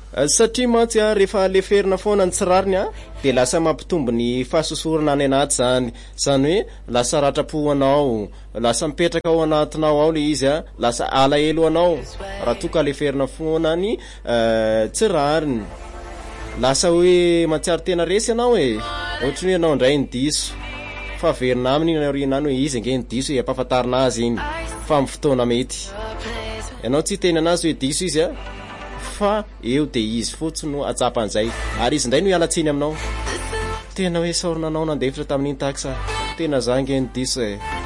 satria mantsy rehefa leferina foana ny tsirariny de lasa mampitombo ny fahasosorana any anaty zany hoe lasa ratrapo anao, lasa mipetraka ao anatinao ao le izy lasa alahelo anao raha toka leferina foana ny tsirariny, lasa hoe matsiaro tena resy anao ohatrany hoe anao ndray ny diso fa verina aminy inarina any hoe izy nge ny diso ampahafantarina azy iny fa amin'ny fotoana mety ianao tsy tena anazy hoe diso izy fa eo de izy fotsiny no atsapan'izay ary izy ndray no hialatsiny aminao tena hoe saorina anao nandefitra tamin'iny taksa tena zange ny diso